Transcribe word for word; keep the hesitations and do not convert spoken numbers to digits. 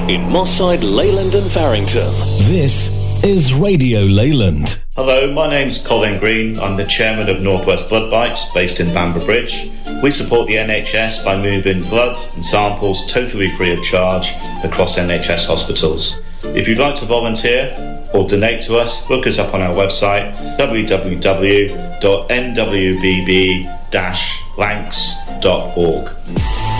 in Moss Side, Leyland and Farrington. This is Radio Leyland. Hello, my name's Colin Green. I'm the chairman of Northwest Blood Banks based in Bamber Bridge. We support the N H S by moving blood and samples totally free of charge across N H S hospitals. If you'd like to volunteer or donate to us, look us up on our website w w w dot n w b b dash lancs dot org.